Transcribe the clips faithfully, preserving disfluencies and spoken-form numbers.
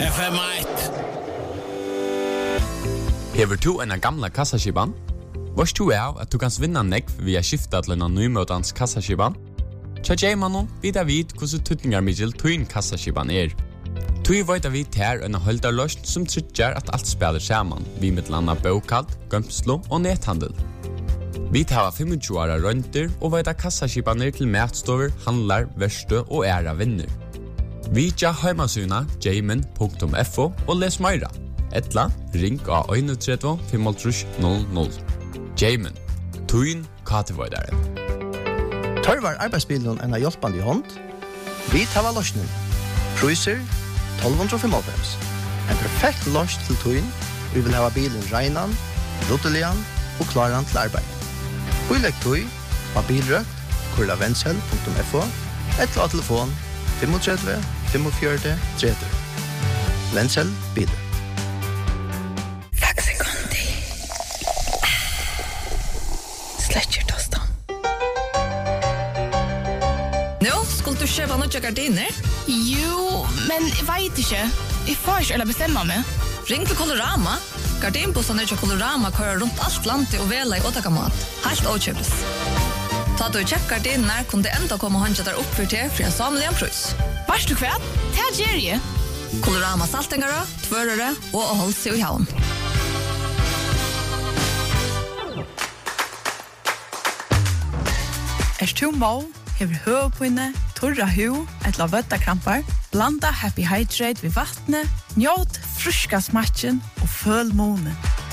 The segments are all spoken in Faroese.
F M ett. Hever du en gamla kassaskiban? Varst du av at du kan vinna nekv via skifta til en nymøtans kassaskiban? Tja Jaimanon vid av vid hvordan tutningar middel tuin kassaskiban er. Tui veit av vid her en holdarløst som trykker at alt spiller saman, vi mittlanda bokald, gømslo og nethandel. Vi tar tjugofem åra rønter og veit av kassaskibaner til matstover, handlar, verste og æra vinner. Vi tja heimasuna jaimen punktum f o og les meira. Etla, ring av tre ett fem null null. Jaimen, tuin katevoidare. Tørvar arbeidsbilen en av hjelpande i hånd. Vi tar løsning. Priser tolv fem. En perfekt løs til tuin. Vi vil ha bilen reinan, ruttelian og klaran til arbeid. Vi legger tui av bilrøkt, kurla vensel punktum f o, et av telefon tre fem fem fire tre tre. Vensel biler. Sletcher tostan. Nå, skulle du kjøpe noen gardiner? Jo, men jeg vet ikke. Jeg får ikke eller bestemme meg. Ring til Colorama. Gardinbussene til Colorama kører rundt alt landet og vela i åttakamat. Helt åkjøpes. Ta du kjøpt gardiner, kunne det enda komme håndkjøtt der oppfyrt til for en samlig en prøys. Varst du kvært? Det er Jerry. Colorama saltingere, tvørere og å holde seg i havn. Er du må, hever høvpinne, torra hu, et la vøttakrampar, blanda Happy Hydrate ved vattnet, njåt fruska smatchen og føl månen.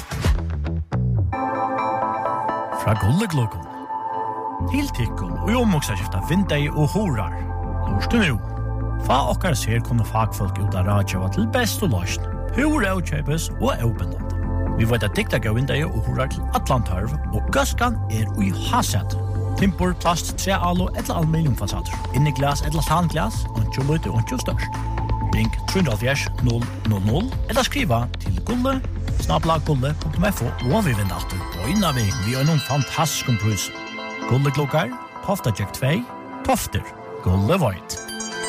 Fra Gulleglokon. Tiltikkon og omoksaskifta vindei og horar. Lorst du nu. Fa okkar ser kunne fagfolk ut av radjava til best og løsn. Hur er utkjøpes og åpenland. Vi vet at dikta gav vindei og horar til Atlantarv, og gaskan er ui haset. Timpor, plast, tre alo eller aluminiumfasader. Inni glas eller tanglas, ontjo løyte ontjo størst. Ring tre null null null eller skriva til gulle, snabla gulle punktum f o og vi vinner alltid på innan vi vi har noen fantastisk pris. Gulle klokkar, Tofta Jack två, Tofter, Gulle Void.